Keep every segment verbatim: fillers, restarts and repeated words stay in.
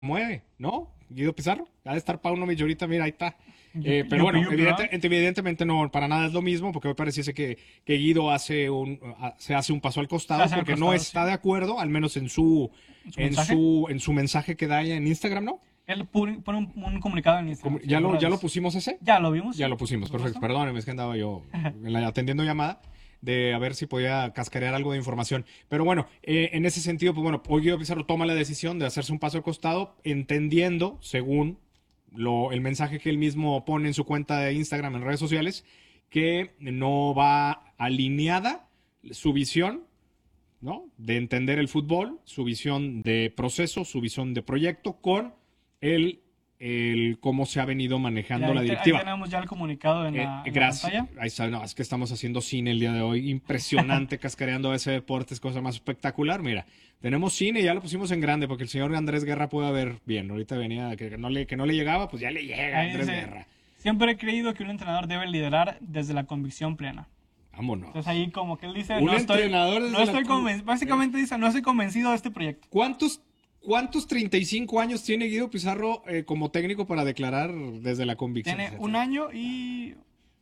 mueve, ¿no? Guido Pizarro, ha de estar Paunovic ahorita, mira, ahí está. Eh, pero Yupi, bueno, yupi, ¿verdad? evidente- evidentemente no, para nada es lo mismo, porque me pareciese que, que Guido hace un, a- se hace un paso al Se costado, hace al porque no costado, sí. está de acuerdo, al menos en su, En su en mensaje. su, en su mensaje que da ahí en Instagram, ¿no? Él pu- pone un, un comunicado en Como- Instagram, sí, ¿Ya en sus lo, ya lo redes. pusimos ese? Ya lo vimos, Ya sí, lo pusimos, por perfecto. supuesto. Perdóneme, es que andaba yo en la- atendiendo llamada de a ver si podía cascarear algo de información. Pero bueno, eh, en ese sentido, pues bueno, hoy Guido Pizarro toma la decisión de hacerse un paso al costado, entendiendo, según lo, el mensaje que él mismo pone en su cuenta de Instagram en redes sociales, que no va alineada su visión, ¿no? De entender el fútbol, su visión de proceso, su visión de proyecto con el, el cómo se ha venido Y manejando ahí, la te- ahí directiva. tenemos ya el comunicado en Eh, la, en la gracias. pantalla. Ahí está, no, es que estamos haciendo cine el día de hoy. Impresionante, cascareando ese deporte, es cosa más espectacular. Mira, tenemos cine, ya lo pusimos en grande, porque el señor Andrés Guerra puede ver bien. Ahorita venía que no le, que no le llegaba, pues ya le llega Ahí Andrés dice, Guerra. siempre he creído que un entrenador debe liderar desde la convicción plena. Entonces Vámonos. ahí como que él dice, Un no estoy, entrenador no desde la... estoy convencido, básicamente dice, no estoy convencido de este proyecto. ¿Cuántos, cuántos treinta y cinco años tiene Guido Pizarro eh, como técnico para declarar desde la convicción? Tiene un año y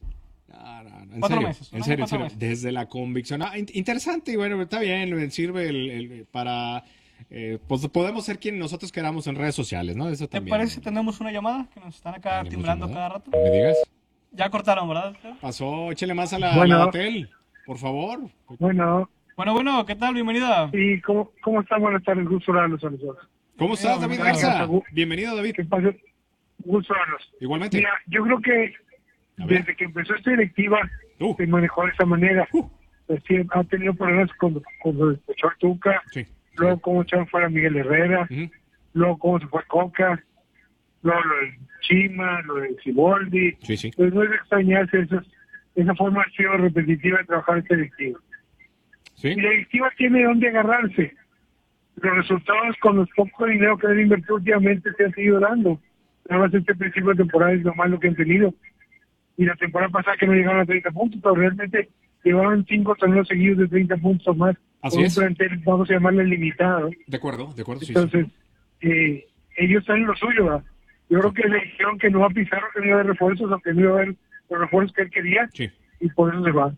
No, no, no, en cuatro serio, meses, un en año y serio, en cuatro serio. meses. Desde la convicción. Ah, in- interesante, y bueno, está bien, sirve el, el- para. Eh, pues podemos ser quien nosotros queramos en redes sociales, ¿no? Eso ¿Te también. parece si tenemos una llamada? Que nos están acá Tenemos timbrando llamada. cada rato. No me digas. Ya cortaron, ¿verdad? Pasó, échele más a la, a la Bueno, Datel, por favor. bueno, Bueno, bueno, ¿qué tal? Bienvenida. sí, ¿cómo, cómo están? Buenas tardes, gusto verlos a los dos. ¿Cómo Bienvenido, estás, David bienvenido. Gracias, Garza? Gu- Bienvenido, David. ¿Qué pasa? Gusto verlos. Igualmente. Mira, yo creo que A ver. desde que empezó esta directiva Uh. se manejó de esa manera. Uh. Pues sí, ha tenido problemas con, con lo de Tuca, Sí. luego Sí. cómo echaron fuera a Miguel Herrera, Ujú. luego cómo se fue Coca, luego lo de Chima, lo de Ciboldi. Sí, sí. Pues no es de extrañarse esas, esa forma ha sido repetitiva de trabajar esta directiva. Sí. Y la directiva tiene dónde agarrarse. Los resultados con los pocos dinero que han invertido últimamente se han seguido dando. Nada más este principio de temporada es lo más lo que han tenido. Y la temporada pasada que no llegaron a treinta puntos, pero realmente llevaban cinco torneos seguidos de treinta puntos o más. Así con es. un plantel, vamos a llamarle limitado. De acuerdo, de acuerdo, sí, sí. Entonces, eh, ellos están en lo suyo, ¿verdad? Yo creo que le dijeron que no va a Pizarro, que no iba a haber refuerzos, o que no iba a haber los refuerzos que él quería, Sí. y por eso se va.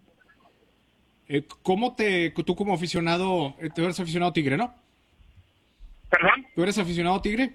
Eh, ¿Cómo te, tú como aficionado, eh, tú eres aficionado Tigre, ¿no? ¿Perdón? ¿Tú eres aficionado Tigre?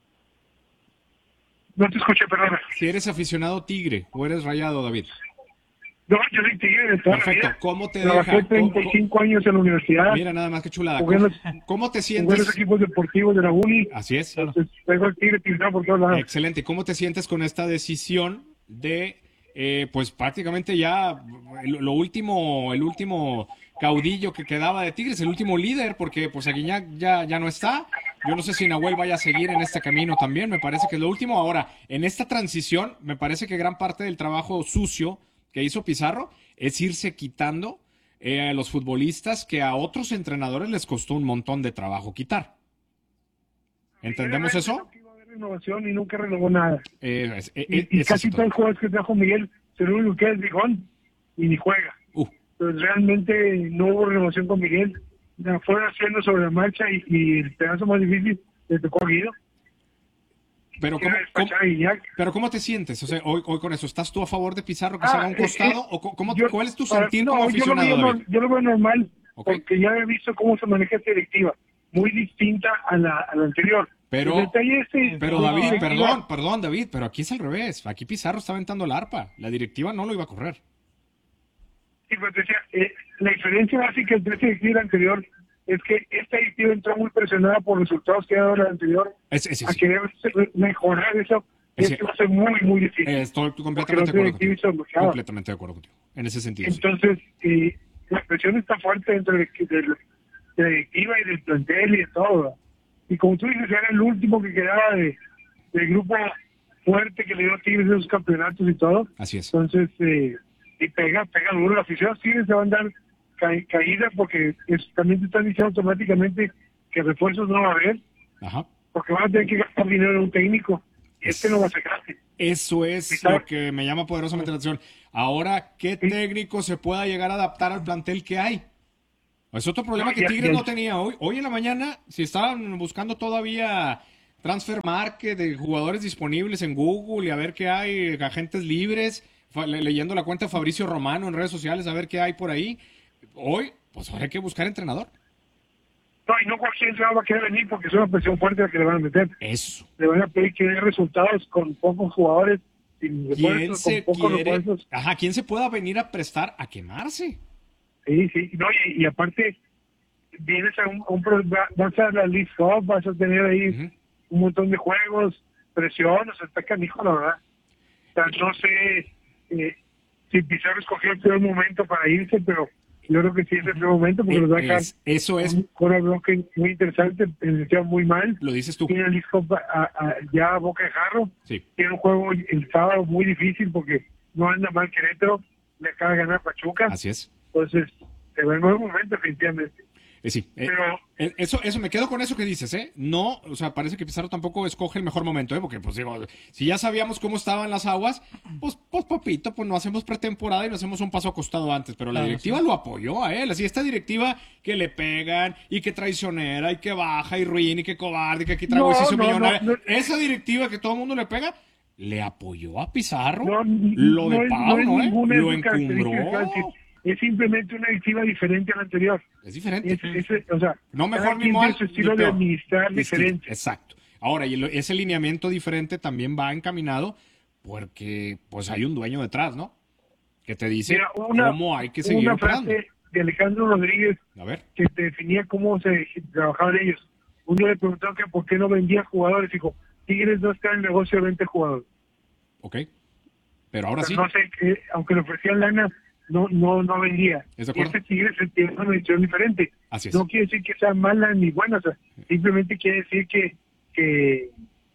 No te escuché, perdona. Si eres aficionado Tigre o eres Rayado, David. No, yo soy tigre de toda Perfecto. la vida. ¿Cómo te Trabajé deja? treinta y cinco años en la universidad, Mira nada más que chulada. Jugué ¿Cómo, en los- cómo te jugué en los sientes? equipos deportivos de la uni, Así es. entonces tengo el tigre pintado por todos lados. Excelente. ¿Cómo te sientes con esta decisión de, eh, pues prácticamente ya lo, lo último, el último caudillo que quedaba de Tigres, el último líder, porque pues Aguiñac ya, ya no está. Yo no sé si Nahuel vaya a seguir en este camino también, me parece que es lo último. Ahora, en esta transición, me parece que gran parte del trabajo sucio que hizo Pizarro es irse quitando eh, a los futbolistas que a otros entrenadores les costó un montón de trabajo quitar. ¿Entendemos Primeramente, eso? no iba a haber renovación y nunca renovó nada. Eh, es- eh, Y, eh, y ese casi es todos otro. los jugadores que trajo Miguel, se lo único que es Bijón y ni juega. Uh, Entonces realmente no hubo renovación con Miguel. La fueron haciendo sobre la marcha y, y el pedazo más difícil le tocó a Guido. pero, Que ¿cómo, era cómo- despachar a Guiñac. pero ¿cómo te sientes? O sea, hoy, hoy con eso, ¿estás tú a favor de Pizarro que se Ah, haga a un eh, costado? eh, ¿O co- cómo, yo- cuál es tu para- sentir no, como yo lo, aficionado, veo, David? nor- yo lo veo normal, Ok. porque ya he visto cómo se maneja esta directiva, muy distinta a la, a la anterior. Pero- El detalle este, Pero No, David, eh. perdón, perdón, David, pero aquí es al revés. Aquí Pizarro está aventando la arpa. La directiva no lo iba a correr. Sí, pero te decía, eh, la diferencia básica entre esta directiva y la anterior es que esta directiva entró muy presionada por resultados que ha dado la anterior, Es, es- a es- querer mejorar eso, Es y que- esto va a ser muy, muy difícil. eh, estoy Porque completamente la de otra acuerdo directiva contigo. hizo demasiado. Completamente de acuerdo contigo. En ese sentido, sí. Entonces, eh, la presión está fuerte dentro de, de- de la directiva y del plantel y de todo. Y como tú dices, era el último que quedaba de, del grupo fuerte que le dio a Tigres esos campeonatos y todo. Así es. Entonces, eh, y pega, pega duro. La afición Tigres se van a dar ca- caída porque es- también te están diciendo automáticamente que refuerzos no va a haber, Ajá. porque van a tener que gastar dinero en un técnico. Y este no va a sacar. Eso es Pizarro. lo que me llama poderosamente la atención. Ahora, ¿qué Sí. técnico se pueda llegar a adaptar al plantel que hay? Es otro problema No, que ya- Tigres ya- no tenía hoy. Hoy en la mañana, si estaban buscando todavía Transfer Market, de jugadores disponibles en Google y a ver qué hay, agentes libres, fa- le- leyendo la cuenta de Fabricio Romano en redes sociales, a ver qué hay por ahí. Hoy, pues ahora hay que buscar entrenador. No, y no cualquier entrenador va a querer venir porque es una presión fuerte la que le van a meter. Eso. Le van a pedir que dé resultados con pocos jugadores, sin ¿Quién refuerzos, se con pocos quiere? refuerzos. Ajá, ¿quién se pueda venir a prestar a quemarse? Sí, sí, no, y, y aparte vienes a un, a un pro- va- vas a la League Cup, vas a tener ahí Ujú. un montón de juegos, presión, o sea, está canijo, la verdad. O sea, no sé eh, si Pizarro escogió el peor momento para irse, pero yo creo que sí es el peor momento porque Eh, los va a dejar es- eso es, un core bloque muy interesante, iniciado muy mal. lo dices tú. Tiene el League Cup a- a- ya a boca de jarro. Sí. Tiene un juego el sábado muy difícil porque no anda mal Querétaro, le acaba de ganar Pachuca. Así es. Entonces, se va en buen momento, definitivamente. Eh, sí, eh, Pero- eh, eso, eso me quedo con eso que dices, ¿eh? No, o sea, parece que Pizarro tampoco escoge el mejor momento, ¿eh? Porque, pues digo, si ya sabíamos cómo estaban las aguas, pues, pues papito, pues no hacemos pretemporada y no hacemos un paso acostado antes, pero la Claro, directiva sí. lo apoyó a él, así esta directiva que le pegan y que traicionera y que baja y ruina y que cobarde y que aquí trae No, huesizo no, millonario, no, no. esa directiva que todo el mundo le pega, le apoyó a Pizarro, No, lo de no es- Pau, no es ¿no? ninguna de Lo sus características, encumbró, Francis. Es simplemente una directiva diferente a la anterior. es diferente. Es, es- o sea, No mejor cada ni quien mal, tiene su estilo ni de peor. administrar Distinto, diferente. exacto. Ahora, y lo- ese lineamiento diferente también va encaminado porque pues hay un dueño detrás, ¿no? Que te dice Mira, una, cómo hay que seguir una operando. frase de Alejandro Rodríguez A ver, que te definía cómo se trabajaban ellos. Un día le preguntaron que por qué no vendía jugadores. Dijo, Tigres no está en el negocio de venta de jugadores. ok. Pero ahora O sea, sí, no sé, que, aunque le ofrecían lana, no no no vendía. ¿Es de Y acuerdo? este Tigres tiene una decisión diferente. así es. No quiere decir que sea mala ni buena, o sea, simplemente quiere decir que que,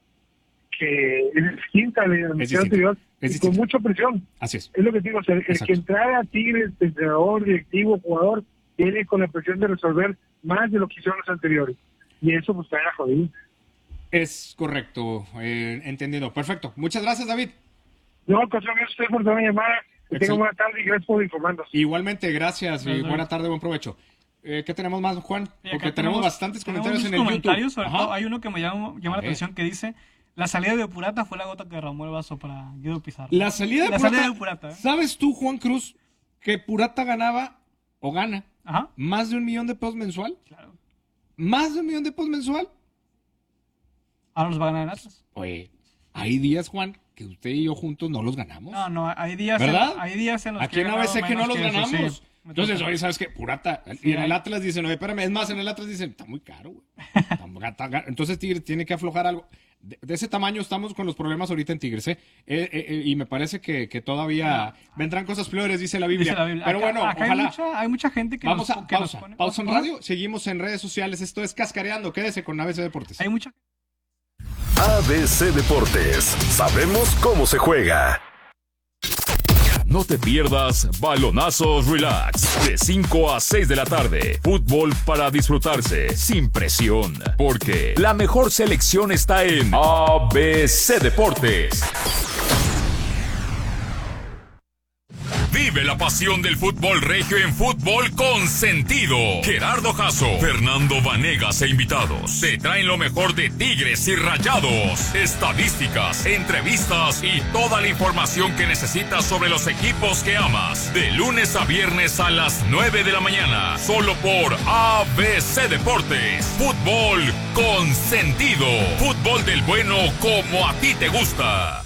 que es distinta a la administración distinto, anterior es y con distinto. mucha presión. Así es. Es lo que te digo, o sea, el Exacto. que entrara a Tigres, entrenador, directivo, jugador, viene con la presión de resolver más de lo que hicieron los anteriores. Y eso pues está jodido. Es correcto, eh, entendido. Perfecto. Muchas gracias, David. No, cosa que usted por toda mi llamada. Que tenga Excel- buena tarde y gracias por informarnos. Igualmente, gracias y Gracias. buena tarde, buen provecho. Eh, ¿Qué tenemos más, Juan? Y acá Porque tenemos, bastantes tenemos comentarios en muchos el comentarios, YouTube. sobre Ajá. todo hay uno que me llama, llama A la ver. atención que dice: la salida de Purata fue la gota que derramó el vaso para Guido Pizarro. La salida de La Purata, salida de Purata, ¿eh? ¿sabes tú, Juan Cruz, que Purata ganaba o gana Ajá, más de un millón de pesos mensual? claro. ¿Más de un millón de pesos mensual? Ahora los va a ganar en Atlas. Oye, hay días, Juan, que usted y yo juntos no los ganamos. No, no, hay días, ¿Verdad? En, hay días en los Aquí que en he A B C ganado que no menos los que eso, ganamos. sí. Me Entonces, toca. oye, ¿sabes qué? Purata. Sí, y en el hay- Atlas dicen, oye, espérame, es más, en el Atlas dicen, está muy caro, güey. Está muy gata- Entonces, Tigres tiene que aflojar algo. De, de ese tamaño estamos con los problemas ahorita en Tigres, ¿eh? Eh, eh, eh, y me parece que, que todavía vendrán cosas peores, dice la Biblia. Dice la Biblia. Pero Acá- bueno, acá ojalá. Hay mucha, hay mucha gente que Vamos nos, a que nos pausa. pone- Pausa en radio. Seguimos en redes sociales. Esto es Cascareando. Quédese con A B C Deportes. Hay mucha A B C Deportes. Sabemos cómo se juega. No te pierdas Balonazos Relax de cinco a seis de la tarde. Fútbol para disfrutarse sin presión, porque la mejor selección está en A B C Deportes. Vive la pasión del fútbol regio en Fútbol con Sentido. Gerardo Jasso, Fernando Vanegas e invitados te traen lo mejor de Tigres y Rayados, estadísticas, entrevistas y toda la información que necesitas sobre los equipos que amas. De lunes a viernes a las nueve de la mañana, solo por A B C Deportes. Fútbol con Sentido. Fútbol del bueno como a ti te gusta.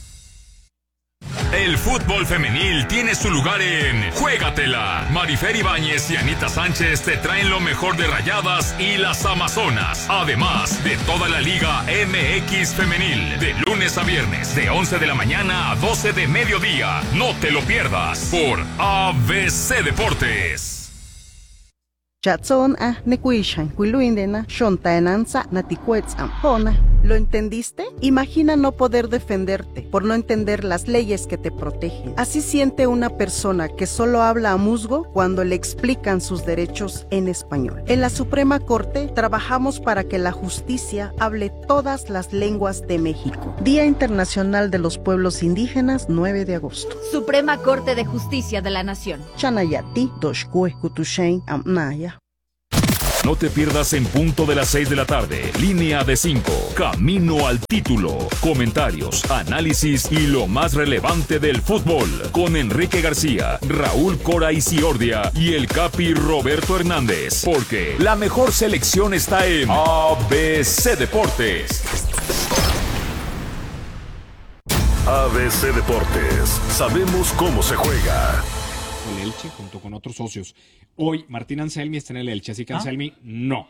El fútbol femenil tiene su lugar en Juégatela. Marifer Ibáñez y Anita Sánchez te traen lo mejor de Rayadas y las Amazonas. Además de toda la Liga M X femenil. De lunes a viernes, de once de la mañana a doce de mediodía. No te lo pierdas por A B C Deportes. Chatson a nekuishan, kuiluindena, shontaenanza, naticuetzam, jona. ¿Lo entendiste? Imagina no poder defenderte por no entender las leyes que te protegen. Así siente una persona que solo habla a musgo cuando le explican sus derechos en español. En la Suprema Corte trabajamos para que la justicia hable todas las lenguas de México. Día Internacional de los Pueblos Indígenas, nueve de agosto. Suprema Corte de Justicia de la Nación. Chanayati, Doshkue, Kutushain, Amnaya. No te pierdas en punto de las seis de la tarde, Línea de cinco, Camino al Título. Comentarios, análisis y lo más relevante del fútbol. Con Enrique García, Raúl Cora Isiordia y el Capi Roberto Hernández. Porque la mejor selección está en A B C Deportes. A B C Deportes. Sabemos cómo se juega. El Elche junto con otros socios. Hoy Martín Anselmi está en el Elche, así que ¿Ah? Anselmi no.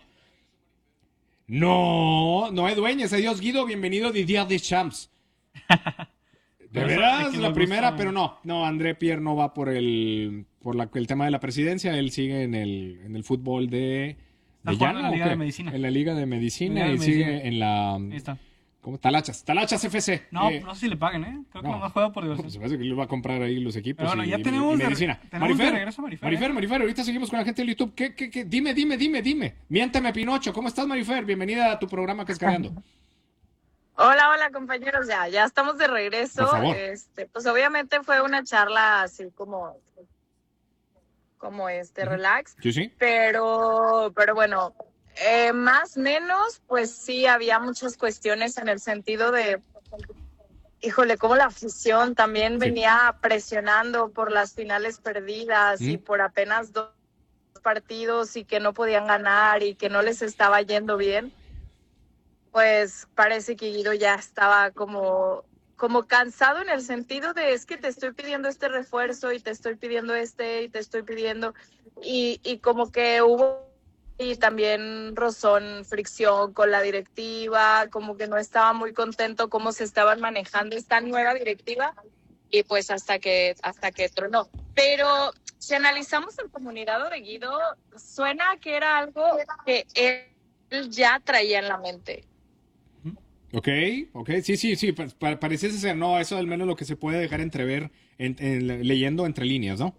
No, no hay dueños. Adiós, Guido, bienvenido Didier Deschamps. De Pero eso veras, de que la le primera, gusta- pero no. No, André Pierre no va por el por la, el tema de la presidencia. Él sigue en el, en el fútbol de... Está ¿de jugando llano en la o Liga qué? de Medicina. En la Liga de Medicina Liga de y Medicina. sigue en la... Ahí está. ¿Cómo? Talachas. Talachas F C. No, Eh, no sé si le paguen, ¿eh? Creo que no. nomás juega por diversión. Pues se me hace que le va a comprar ahí los equipos. Pero bueno, y, ya y- tenemos y de- medicina. tenemos de Marifer, regreso a Marifer, Marifer, ¿eh? Marifer, ahorita seguimos con la gente de YouTube. ¿Qué, qué, qué? Dime, dime, dime, dime. Miénteme, Pinocho. ¿Cómo estás, Marifer? Bienvenida a tu programa Cascareando. Hola, hola compañeros, ya, ya estamos de regreso. Por favor. Este, pues obviamente fue una charla así como, como este, Ujú. relax, Sí, sí. pero, pero bueno, eh, más menos, pues sí había muchas cuestiones en el sentido de, híjole, cómo la afición también Sí. venía presionando por las finales perdidas y Ujú. por apenas dos partidos y que no podían ganar y que no les estaba yendo bien. Pues parece que Guido ya estaba como, como cansado en el sentido de es que te estoy pidiendo este refuerzo y te estoy pidiendo este y te estoy pidiendo y, y como que hubo y también rozón, fricción con la directiva, como que no estaba muy contento cómo se estaban manejando esta nueva directiva y pues hasta que hasta que tronó. Pero si analizamos el comunicado de Guido, suena que era algo que él ya traía en la mente. Ok, ok. Sí, sí, sí. pa- pa- pareciese ser, no, eso al menos lo que se puede dejar entrever en- en- leyendo entre líneas, ¿no?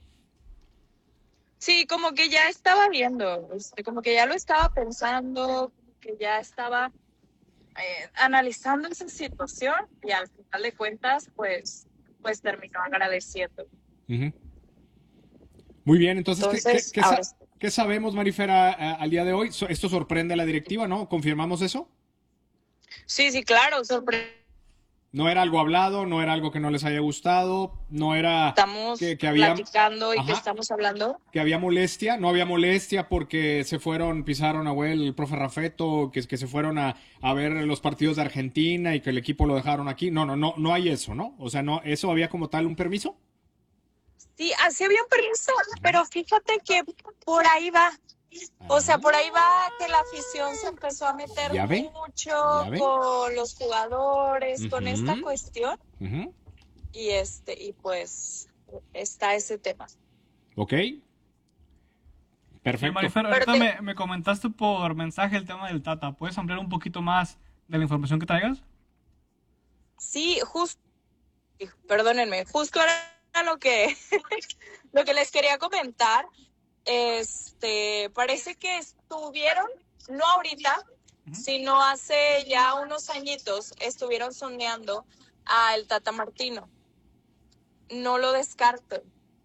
Sí, como que ya estaba viendo, este, como que ya lo estaba pensando, que ya estaba eh, analizando esa situación y al final de cuentas, pues, pues terminó agradeciendo. Ujú. Muy bien, entonces, ¿qué- Entonces, qué, qué sa- ahora sí. qué sabemos, Marifera, a- al día de hoy? So- ¿Esto sorprende a la directiva, no? ¿Confirmamos eso? Sí, sí, claro, sorprendente. No era algo hablado, no era algo que no les haya gustado, no era Estamos que, que había, platicando y Ajá. que estamos hablando. que había molestia, no había molestia porque se fueron, pisaron a Well, el profe Rafeto, que, que se fueron a, a ver los partidos de Argentina y que el equipo lo dejaron aquí. No, no, no, no hay eso, ¿no? O sea, no, ¿eso había como tal un permiso? Sí, así había un permiso, pero fíjate que por ahí va. O sea, por ahí va que la afición se empezó a meter ¿Ya ve? mucho ¿Ya ve? con los jugadores, con Ujú. esta cuestión, Ujú. y este, y pues está ese tema. Ok. Sí, Perfecto. Marifer, Pero ahorita te- me, me comentaste por mensaje el tema del Tata. ¿Puedes ampliar un poquito más de la información que traigas? Sí, justo, perdónenme, justo era lo que, lo que les quería comentar. Este, parece que estuvieron, no ahorita, Ujú. sino hace ya unos añitos, estuvieron sondeando al Tata Martino. No lo descarto.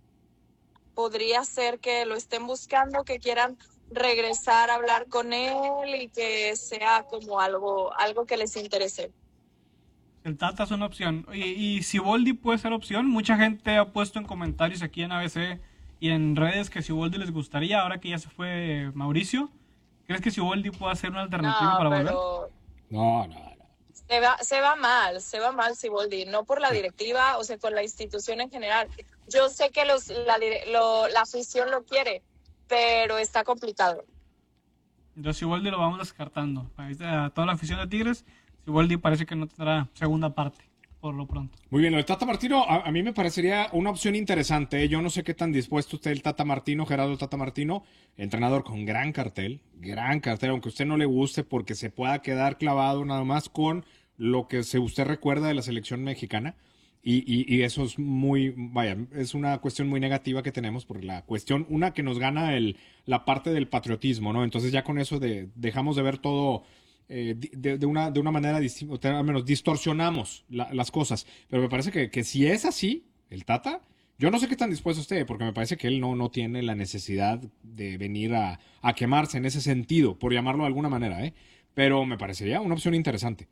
Podría ser que lo estén buscando, que quieran regresar a hablar con él y que sea como algo, algo que les interese. El Tata es una opción. Y, y Siboldi puede ser opción. Mucha gente ha puesto en comentarios aquí en A B C y en redes que Siboldi les gustaría, ahora que ya se fue Mauricio. ¿Crees que Siboldi pueda ser una alternativa No, para volver? pero No, no, no. se va, se va mal, se va mal Siboldi, no por la directiva, o sea, con la institución en general. Yo sé que los, la, dire- lo- la afición lo quiere, pero está complicado. Entonces Siboldi lo vamos descartando. Ahí está, a toda la afición de Tigres, Siboldi parece que no tendrá segunda parte, por lo pronto. Muy bien, lo de Tata Martino a, a mí me parecería una opción interesante, ¿eh? Yo no sé qué tan dispuesto esté el Tata Martino, Gerardo Tata Martino, entrenador con gran cartel, gran cartel, aunque a usted no le guste porque se pueda quedar clavado nada más con lo que se usted recuerda de la selección mexicana. Y, y, y eso es muy, vaya, es una cuestión muy negativa que tenemos por la cuestión, una que nos gana el, la parte del patriotismo, ¿no? Entonces ya con eso de, dejamos de ver todo eh, de, de una, de una manera distinta, al menos distorsionamos la- las cosas. Pero me parece que, que si es así, el Tata, Yo no sé qué tan dispuesto esté, porque me parece que él no, no tiene la necesidad de venir a, a quemarse en ese sentido, por llamarlo de alguna manera, ¿eh? Pero me parecería una opción interesante.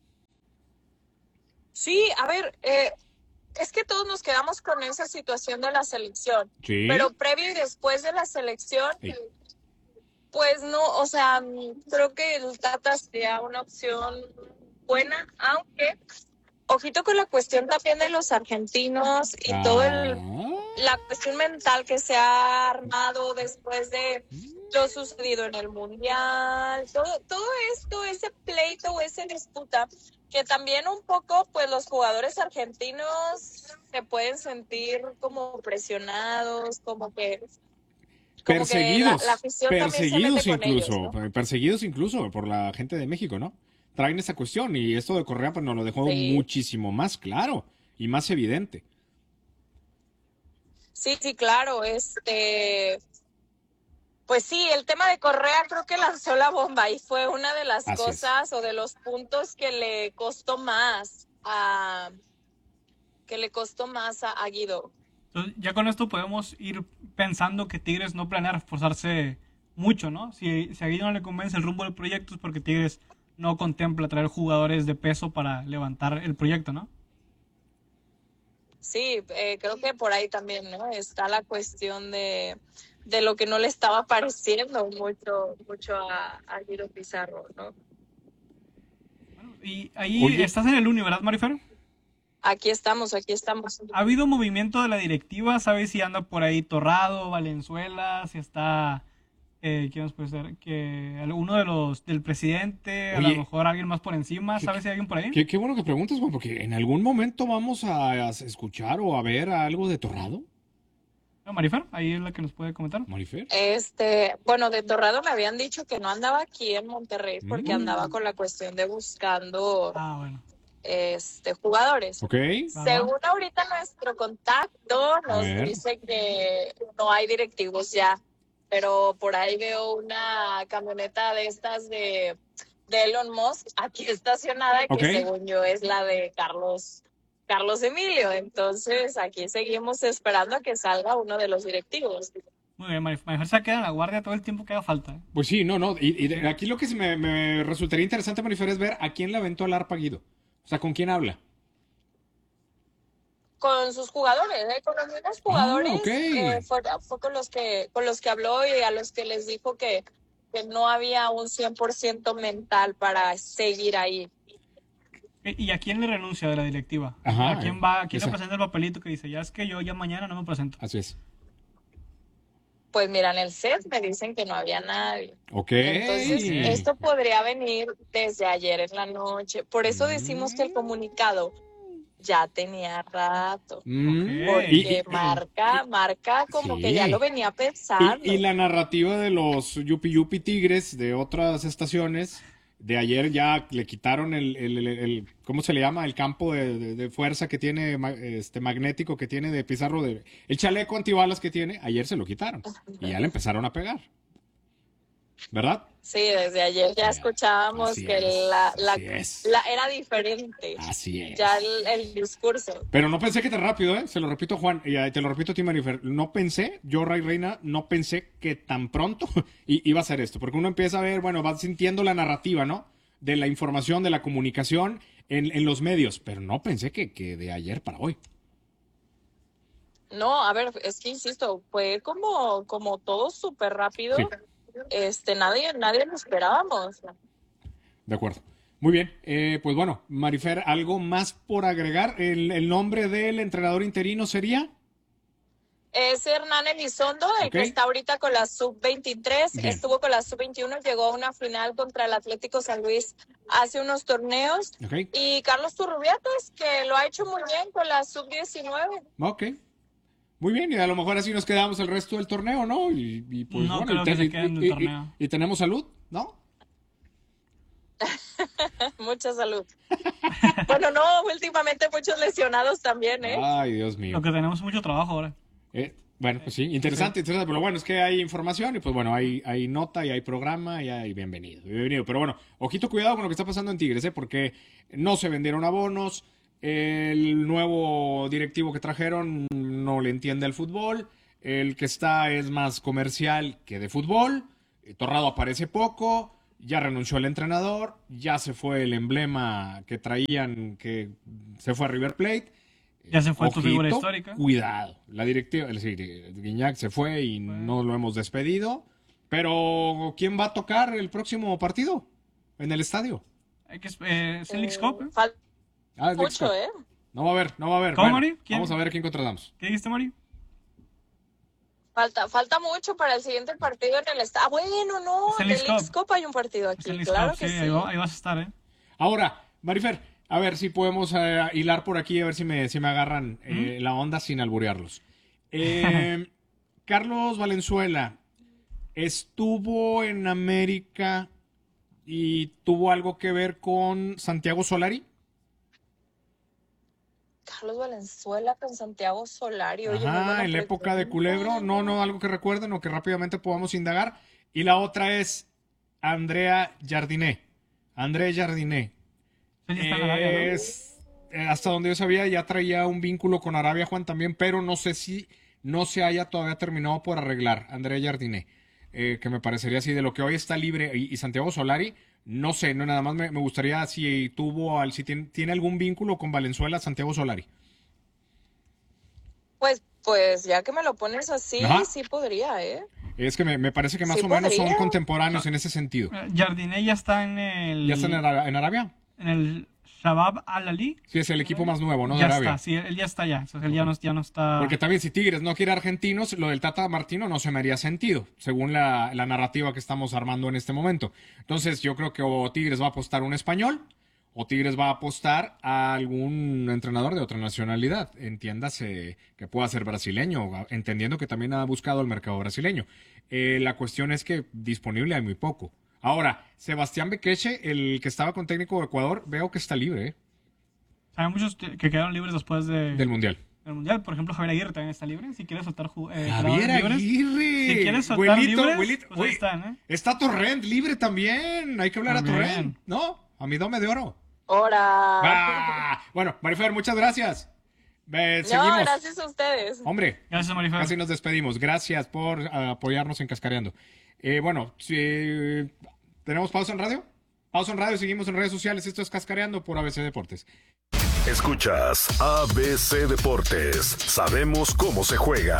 Sí, a ver, eh, es que todos nos quedamos con esa situación de la selección, Sí. pero previo y después de la selección, Sí. pues no, o sea, mm, creo que el Tata sería una opción buena, aunque ojito con la cuestión también de los argentinos y Ah. todo el la cuestión mental que se ha armado después de lo sucedido en el Mundial, todo, todo esto, ese pleito o esa disputa, que también un poco, pues los jugadores argentinos se pueden sentir como presionados, como que... como Perseguidos, que la, la afición también se perseguidos mete con incluso, ellos, ¿no? perseguidos incluso por la gente de México, ¿no? Traen esa cuestión y esto de Correa pues nos lo dejó Sí. muchísimo más claro y más evidente. Sí, sí, claro, este... Pues sí, el tema de Correa creo que lanzó la bomba y fue una de las Así es. cosas o de los puntos que le costó más a... que le costó más a, a Guido. Entonces, ya con esto podemos ir pensando que Tigres no planea reforzarse mucho, ¿no? Si, si a Guido no le convence el rumbo del proyecto es porque Tigres no contempla traer jugadores de peso para levantar el proyecto, ¿no? Sí, eh, creo que por ahí también, ¿no? Está la cuestión de, de lo que no le estaba pareciendo mucho, mucho a, a Guido Pizarro, ¿no? Y ahí Oye. estás en el Uni, ¿verdad, Marifer? Aquí estamos, aquí estamos. ¿Ha habido movimiento de la directiva? ¿Sabes si anda por ahí Torrado, Valenzuela, si está, eh, ¿quién más puede ser? Que uno de los, del presidente, a Oye. lo mejor alguien más por encima, ¿sabes si hay alguien por ahí? Qué, qué bueno que preguntas, Juan, porque en algún momento vamos a, a escuchar o a ver algo de Torrado, No, Marifer, ahí es la que nos puede comentar. Marifer. Este, bueno, de Torrado me habían dicho que no andaba aquí en Monterrey porque Mm. andaba con la cuestión de buscando Ah, bueno. este jugadores. ¿Ok? Según ahorita nuestro contacto nos ver. dice que no hay directivos ya, pero por ahí veo una camioneta de estas de, de Elon Musk aquí estacionada que Ok. según yo es la de Carlos Carlos Emilio. Entonces aquí seguimos esperando a que salga uno de los directivos. Muy bien, Marifer. Marifer se queda en la guardia todo el tiempo que haga falta, ¿eh? Pues sí, no, no. Y, y de- aquí lo que se me, me resultaría interesante, Marifer, es ver a quién le aventó el arpa Guido. O sea, ¿con quién habla? Con sus jugadores, ¿eh? Con los mismos jugadores, Ah, ok. eh, fue, fue con los que con los que habló y a los que les dijo que, que no había un cien por ciento mental para seguir ahí. Eh, ¿Y a quién le renuncia de la directiva? Ajá, ¿A quién va? ¿A quién esa. le presenta el papelito que dice, ya es que yo ya mañana no me presento? Así es. Pues mira, en el set me dicen que no había nadie. Ok. Entonces, esto podría venir desde ayer en la noche. Por eso decimos que el comunicado ya tenía rato. Mm, Ok. Porque y- y- marca, marca como Sí. que ya lo venía pensando. Y, y la narrativa de los Yupi Yupi Tigres de otras estaciones, de ayer ya le quitaron el, el, el- el- ¿cómo se le llama? El campo de, de- de fuerza que tiene, ma- este magnético que tiene de Pizarro, de, el chaleco antibalas que tiene, ayer se lo quitaron. Y ya le empezaron a pegar. ¿Verdad? Sí, desde ayer ya Sí, escuchábamos así que es, la, la, así es. la- era diferente. Así es. Ya el, el discurso. Pero no pensé que tan rápido, ¿eh? Se lo repito, Juan, y eh, te lo repito a ti, Marifer. No pensé, yo, Ray Reina, no pensé que tan pronto i- iba a ser esto. Porque uno empieza a ver, bueno, va sintiendo la narrativa, ¿no? De la información, de la comunicación en, en los medios. Pero no pensé que, que de ayer para hoy. No, a ver, es que insisto, fue como, como todo súper rápido. Sí. Este, nadie, nadie lo esperábamos. De acuerdo. Muy bien. Eh, pues bueno, Marifer, ¿algo más por agregar? ¿El, el nombre del entrenador interino sería? Es Hernán Elizondo, el Ok. que está ahorita con la sub veintitrés, Bien. estuvo con la sub veintiuno, llegó a una final contra el Atlético San Luis hace unos torneos. Ok. Y Carlos Turrubiates, que lo ha hecho muy bien con la sub diecinueve. Ok. Muy bien, y a lo mejor así nos quedamos el resto del torneo, ¿no? Y, y pues No bueno, creo y que te- se y- queden del y- y- torneo. y tenemos salud, ¿no? Mucha salud. Bueno, no, últimamente muchos lesionados también, ¿eh? Ay, Dios mío. Lo que tenemos es mucho trabajo ahora. Eh, bueno, pues sí, interesante, interesante, pero bueno, es que hay información y pues bueno, hay, hay nota y hay programa y hay bienvenido, bienvenido. Pero bueno, ojito cuidado con lo que está pasando en Tigres, ¿eh? Porque no se vendieron abonos, El nuevo directivo que trajeron no le entiende el fútbol. El que está es más comercial que de fútbol. Torrado aparece poco. Ya renunció el entrenador. Ya se fue el emblema que traían, que se fue a River Plate. Ya se fue Ojito, tu figura histórica. Cuidado. La directiva, es decir, Guiñac se fue y bueno, no lo hemos despedido. Pero ¿quién va a tocar el próximo partido en el estadio? Hay que, eh, es el Leagues Cup, ¿eh? Falta Ah, es mucho, Leagues ¿eh? Cup. No va a haber, no va a haber. ¿Cómo, Bueno, Mari? ¿Quién? vamos a ver a quién contratamos. ¿Qué dijiste, Mari? Falta, falta mucho para el siguiente partido en el estadio. Ah, bueno, no, Es el en el Leagues Leagues Cup. Cup hay un partido Es el aquí, Leagues claro Cup, que sí, sí. ahí, va- ahí vas a estar, ¿eh? Ahora, Marifer, a ver si podemos eh, hilar por aquí, a ver si me, si me agarran eh, la onda sin alburearlos. Eh, Carlos Valenzuela estuvo en América y tuvo algo que ver con Santiago Solari. Carlos Valenzuela con Santiago Solari. Oye, muy Ajá, buena en la época de pregunta. Culebro. No, no, algo que recuerden o que rápidamente podamos indagar. Y la otra es Andrea Jardiné. Andrea Jardiné. Él ya está en Arabia, ¿no? Es, eh, hasta donde yo sabía, ya traía un vínculo con Arabia, Juan, también, pero no sé si no se haya todavía terminado por arreglar. Andrea Jardiné, eh, que me parecería así, de lo que hoy está libre, y, y Santiago Solari, no sé, no nada más me, me gustaría si tuvo, al, si tiene, tiene algún vínculo con Valenzuela, Santiago Solari. Pues, pues ya que me lo pones así, Ajá. sí podría, ¿eh? Es que me, me parece que más Sí o menos son podría. contemporáneos en ese sentido. Eh, Jardiné ya está en el... ¿Ya están en, Ara- en Arabia? en el Shabab Al-Ali. Sí, es el equipo más nuevo, ¿no? De Ya Arabia. está, sí, él ya está ya. O sea, él ya no, ya no está... Porque también si Tigres no quiere argentinos, lo del Tata Martino no se me haría sentido, según la, la narrativa que estamos armando en este momento. Entonces yo creo que o Tigres va a apostar un español, o Tigres va a apostar a algún entrenador de otra nacionalidad. Entiéndase que pueda ser brasileño, entendiendo que también ha buscado el mercado brasileño. Eh, la cuestión es que disponible hay muy poco. Ahora, Sebastián Bequeche, el que estaba con técnico de Ecuador, veo que está libre, ¿eh? Hay muchos que que quedaron libres después de, Del Mundial. del Mundial. Por ejemplo, Javier Aguirre también está libre. Si quieres soltar ju- eh, Javier jugadores libres. Aguirre. Si quieres soltar Abuelito, libres, abuelito. pues ahí Uy, están, ¿eh? Está Torrent libre también. Hay que hablar También. a Torrent, ¿no? A mi dome de oro. Ahora. Ah, bueno, Marifer, muchas gracias. Eh, No, seguimos. gracias a ustedes. Hombre, Gracias, Marifer. casi nos despedimos. Gracias por uh, apoyarnos en Cascareando. Eh, bueno, si, ¿tenemos pausa en radio? Pausa en radio, seguimos en redes sociales. Esto es Cascareando por A B C Deportes. Escuchas A B C Deportes. Sabemos cómo se juega.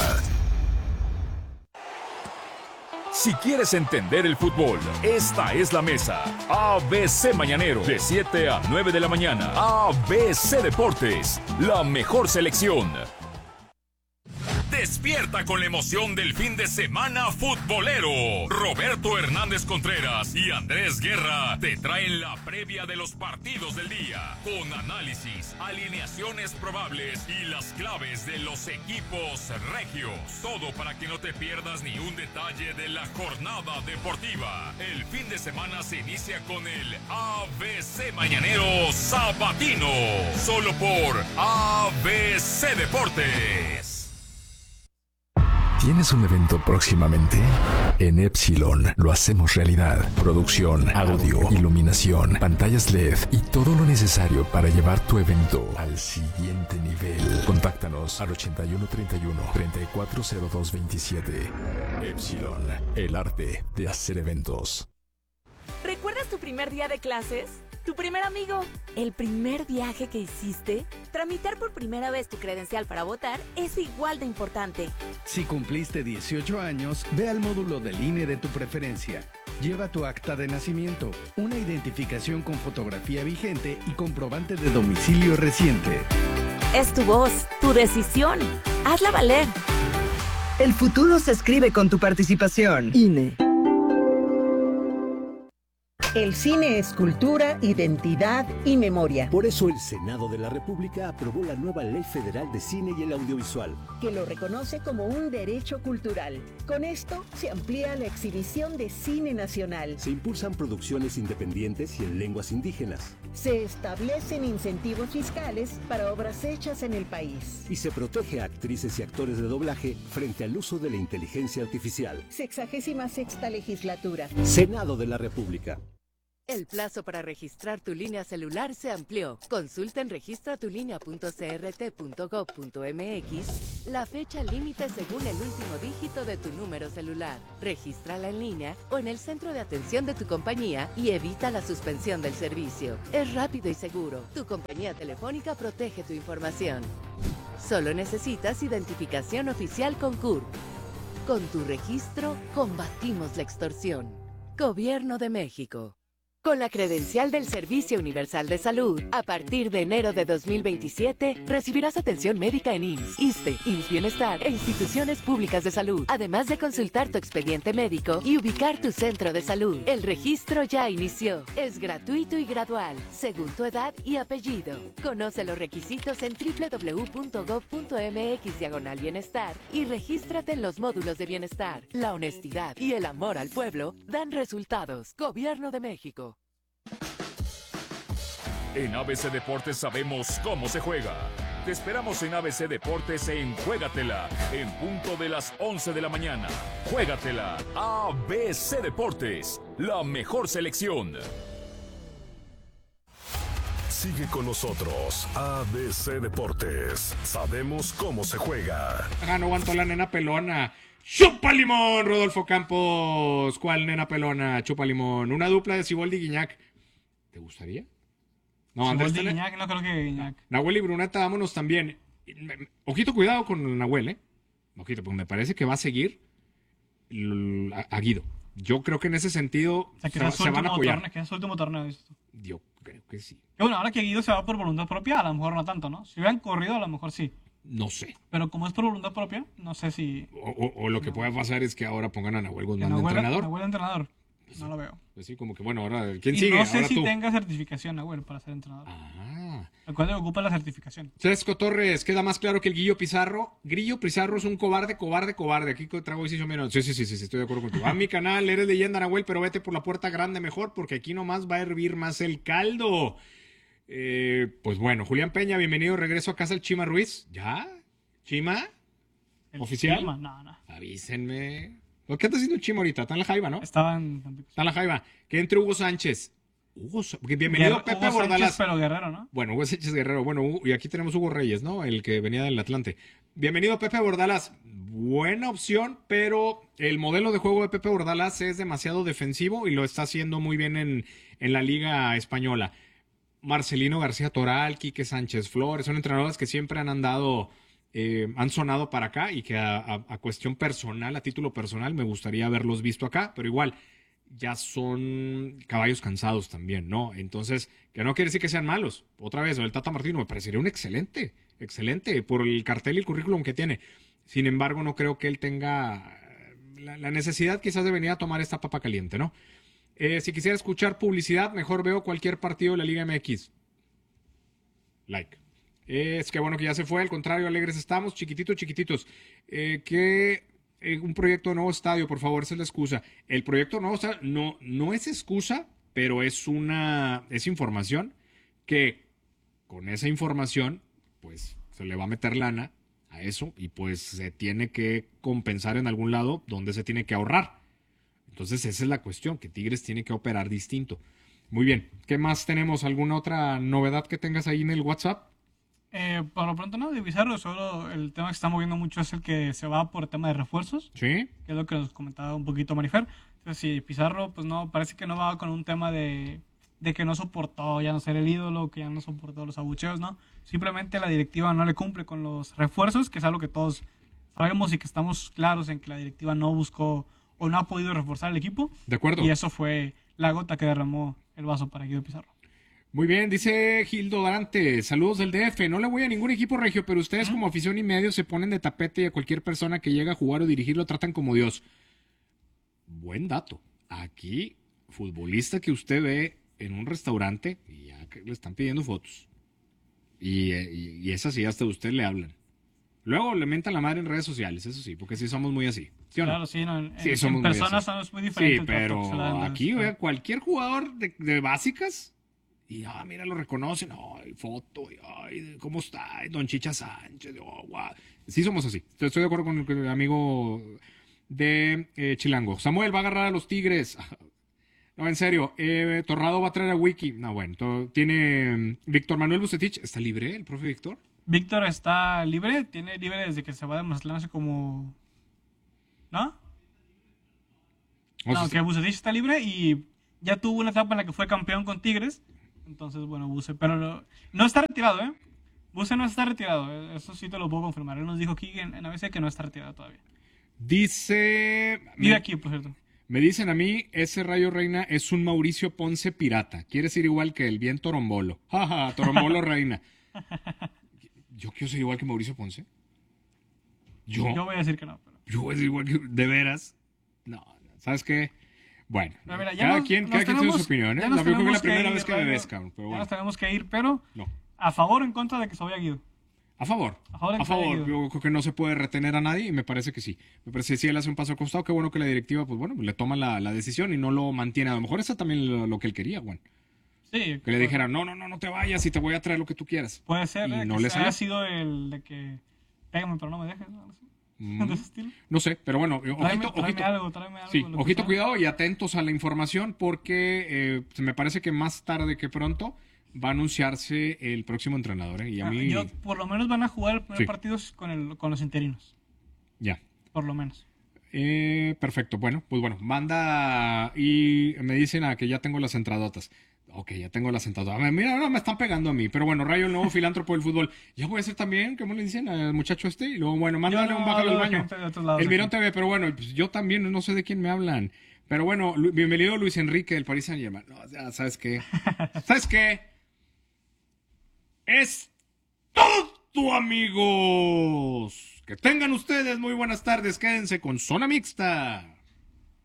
Si quieres entender el fútbol, esta es la mesa. A B C Mañanero, de siete a nueve de la mañana. A B C Deportes, la mejor selección. Despierta con la emoción del fin de semana futbolero. Roberto Hernández Contreras y Andrés Guerra te traen la previa de los partidos del día, con análisis, alineaciones probables y las claves de los equipos regios. Todo para que no te pierdas ni un detalle de la jornada deportiva. El fin de semana se inicia con el A B C Mañanero Sabatino, solo por A B C Deportes. ¿Tienes un evento próximamente? En Epsilon lo hacemos realidad. Producción, audio, iluminación, pantallas L E D y todo lo necesario para llevar tu evento al siguiente nivel. Contáctanos al ochenta y uno treinta y uno, treinta y cuatro cero dos veintisiete. Epsilon, el arte de hacer eventos. ¿Recuerdas tu primer día de clases? ¿Tu primer amigo? ¿El primer viaje que hiciste? Tramitar por primera vez tu credencial para votar es igual de importante. Si cumpliste dieciocho años, ve al módulo del I N E de tu preferencia. Lleva tu acta de nacimiento, una identificación con fotografía vigente y comprobante de domicilio reciente. Es tu voz, tu decisión. Hazla valer. El futuro se escribe con tu participación. I N E. El cine es cultura, identidad y memoria. Por eso el Senado de la República aprobó la nueva Ley Federal de Cine y el Audiovisual, que lo reconoce como un derecho cultural. Con esto se amplía la exhibición de cine nacional. Se impulsan producciones independientes y en lenguas indígenas. Se establecen incentivos fiscales para obras hechas en el país. Y se protege a actrices y actores de doblaje frente al uso de la inteligencia artificial. Sexagésima sexta legislatura. Senado de la República. El plazo para registrar tu línea celular se amplió. Consulta en registra tu línea punto c r t punto gov punto m x la fecha límite según el último dígito de tu número celular. Regístrala en línea o en el centro de atención de tu compañía y evita la suspensión del servicio. Es rápido y seguro. Tu compañía telefónica protege tu información. Solo necesitas identificación oficial con C U R P. Con tu registro, combatimos la extorsión. Gobierno de México. Con la credencial del Servicio Universal de Salud, a partir de enero de dos mil veintisiete, recibirás atención médica en I M S S, ISSSTE, I M S S Bienestar e instituciones públicas de salud, además de consultar tu expediente médico y ubicar tu centro de salud. El registro ya inició. Es gratuito y gradual, según tu edad y apellido. Conoce los requisitos en doble u doble u doble u punto gov punto m x diagonal bienestar y regístrate en los módulos de bienestar. La honestidad y el amor al pueblo dan resultados. Gobierno de México. En A B C Deportes sabemos cómo se juega. Te esperamos en A B C Deportes en Juégatela, en punto de las once de la mañana. Juégatela, A B C Deportes, la mejor selección. Sigue con nosotros, A B C Deportes. Sabemos cómo se juega. Ah, no aguantó la nena pelona. ¡Chupa limón, Rodolfo Campos! ¿Cuál nena pelona? Chupa limón. Una dupla de Siboldi y Guiñac. ¿Te gustaría? No, Andrés. Siboldi y Guiñac, no creo que Guiñac. Nahuel y Bruneta, vámonos también. Ojito, cuidado con Nahuel, ¿eh? Ojito, pues me parece que va a seguir a Guido. Yo creo que en ese sentido o sea, que se, se van a apoyar. Torneo, que es su último torneo, ¿dices tú? Yo creo que sí. Que bueno, ahora que Guido se va por voluntad propia, a lo mejor no tanto, ¿no? Si hubieran corrido, a lo mejor sí. No sé. Pero como es por voluntad propia, no sé si... O, o, o lo que no. pueda pasar es que ahora pongan a Nahuel Guzmán de Nahuel, entrenador. Nahuel de entrenador. No lo veo. Pues sí, como que bueno, ahora, ¿quién y sigue? no sé ahora si tú. tenga certificación, Nahuel, para ser entrenador. Ah. Recuerda que ocupa la certificación. Sesco Torres, queda más claro que el Guillo Pizarro. Grillo Pizarro es un cobarde, cobarde, cobarde. Aquí trago y se hizo menos. Sí, sí, sí, sí, estoy de acuerdo contigo. A mi canal, eres leyenda, Nahuel, pero vete por la puerta grande mejor, porque aquí nomás va a hervir más el caldo. Eh, pues bueno, Julián Peña, bienvenido, regreso a casa el Chima Ruiz. ¿Ya? ¿Chima? ¿El ¿Oficial? Chima? No, no. Avísenme. ¿Lo que está haciendo el Chima ahorita? Está en la Jaiba, ¿no? Estaba en... Está en la Jaiba. Que entre Hugo Sánchez. Hugo Bienvenido Guerrero, Pepe Hugo Bordalas. Sánchez, pero Guerrero, ¿no? Bueno, Hugo Sánchez Guerrero. Bueno, Hugo, y aquí tenemos Hugo Reyes, ¿no? El que venía del Atlante. Bienvenido Pepe Bordalas. Buena opción, pero el modelo de juego de Pepe Bordalas es demasiado defensivo y lo está haciendo muy bien en, en la Liga Española. Marcelino García Toral, Quique Sánchez Flores, son entrenadores que siempre han andado... Eh, han sonado para acá y que a, a, a cuestión personal, a título personal, me gustaría haberlos visto acá, pero igual, ya son caballos cansados también, ¿no? Entonces, que no quiere decir que sean malos. Otra vez, el Tata Martino me parecería un excelente, excelente, por el cartel y el currículum que tiene. Sin embargo, no creo que él tenga la, la necesidad quizás de venir a tomar esta papa caliente, ¿no? Eh, si quisiera escuchar publicidad, mejor veo cualquier partido de la Liga M X. Like. Es que bueno que ya se fue, al contrario, alegres estamos, chiquititos, chiquititos. Eh, que eh, un proyecto de nuevo estadio, por favor, esa es la excusa. El proyecto de nuevo estadio no, no es excusa, pero es una, es información que con esa información, pues se le va a meter lana a eso y pues se tiene que compensar en algún lado donde se tiene que ahorrar. Entonces esa es la cuestión, que Tigres tiene que operar distinto. Muy bien, ¿qué más tenemos? ¿Alguna otra novedad que tengas ahí en el WhatsApp? Eh, por lo pronto no, de Pizarro, solo el tema que se está moviendo mucho es el que se va por el tema de refuerzos. Sí. Que es lo que nos comentaba un poquito Marifer. Entonces, si Pizarro, pues no, parece que no va con un tema de, de que no soportó ya no ser el ídolo, que ya no soportó los abucheos, ¿no? Simplemente la directiva no le cumple con los refuerzos, que es algo que todos sabemos y que estamos claros en que la directiva no buscó o no ha podido reforzar el equipo. De acuerdo. Y eso fue la gota que derramó el vaso para Guido Pizarro. Muy bien, dice Gildo Darante, saludos del D F, no le voy a ningún equipo regio, pero ustedes como afición y medio se ponen de tapete y a cualquier persona que llega a jugar o dirigir lo tratan como Dios. Buen dato. Aquí, futbolista que usted ve en un restaurante y ya que le están pidiendo fotos. Y, y, y esas sí hasta usted le hablan. Luego le mentan la madre en redes sociales, eso sí, porque sí somos muy así. ¿Sí o no? Claro, sí, no, en, sí, en, somos en muy personas así. somos muy diferentes. Sí, pero aquí, ¿no? vea, cualquier jugador de, de básicas... Y, ah, mira, lo reconocen, ay, foto, ay, ¿cómo está? Don Chicha Sánchez, oh, wow. Sí somos así. Estoy de acuerdo con el amigo de eh, Chilango. Samuel va a agarrar a los Tigres. No, en serio, eh, Torrado va a traer a Wiki. No, bueno, to- tiene mm, Víctor Manuel Bucetich. ¿Está libre el profe Víctor? Víctor está libre, tiene libre desde que se va de Mazatlán hace como... ¿No? O No, sea, que Bucetich está libre y ya tuvo una etapa en la que fue campeón con Tigres. Entonces, bueno, Buce, pero no, no está retirado, ¿eh? Buce no está retirado, eh, eso sí te lo puedo confirmar. Él nos dijo aquí en, en A B C que no está retirado todavía. Dice... Vive me- aquí, por cierto. Me dicen a mí, ese Rayo Reina es un Mauricio Ponce pirata. Quiere ser igual que él, bien torombolo. Jaja, torombolo Reina. ¿Yo quiero ser igual que Mauricio Ponce? ¿Yo? Yo voy a decir que no. Pero... Yo voy a ser igual que... ¿De veras? No, ¿sabes qué? Bueno, Pero mira, ya cada nos- quien, nos cada quien tiene su tenemos- opinión, ¿eh? ya La, nos yo creo que es la tenemos que primera ir, vez que me Rayo. ves, cabrón, pero Ya bueno. nos tenemos que ir, pero No. a favor o en contra de que se vaya Guido. A favor. A favor, A en que se haya favor. ido. Yo creo que no se puede retener a nadie y me parece que sí. Me parece que si él hace un paso al costado, qué bueno que la directiva, pues bueno, le toma la, la decisión y no lo mantiene. A lo mejor eso también lo, lo que él quería, Juan. Sí. Que le dijera, no, no, no, no te vayas y te voy a traer lo que tú quieras. Puede ser, Y ¿eh? no que le haya salió. sido el de que pégame pero no me dejes, ¿no? Algo así. Mm. De ese estilo. No sé, pero bueno, Tráeme- ojito, tráeme ojito. algo, tráeme algo, Sí, lo que ojito, sea. cuidado y atentos a la información porque eh, se me parece que más tarde que pronto va a anunciarse el próximo entrenador. ¿eh? Y a Ah, mí, yo, por lo menos van a jugar el primer Sí. partido con, el, con los interinos. ya. Por lo menos. Eh, perfecto, bueno, pues bueno, manda y me dicen a que ya tengo las entradotas. Ok, ya tengo las entradotas. Ah, mira, no me están pegando a mí, pero bueno, Rayo, el nuevo filántropo del fútbol. Ya voy a ser también, ¿cómo le dicen al muchacho este? Y luego, bueno, mándale Yo no un bájalo al hablo de baño. gente de otros lados El aquí. Mirón T V, pero bueno, pues yo también no sé de quién me hablan. Pero bueno, Lu- bienvenido Luis Enrique del Paris Saint Germain. No, ya, ¿sabes qué? ¿Sabes qué? Es todo, amigos. Que tengan ustedes muy buenas tardes. Quédense con Zona Mixta.